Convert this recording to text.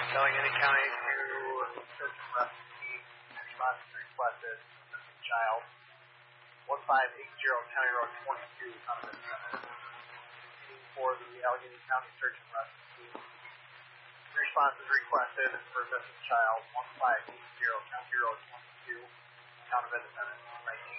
Allegheny County to search and rescue team. Response requested. Missing child. 1580 County Road 22. For the Allegheny County search and rescue team. Responses requested for missing child. 1580 County Road 22. Town of Independence.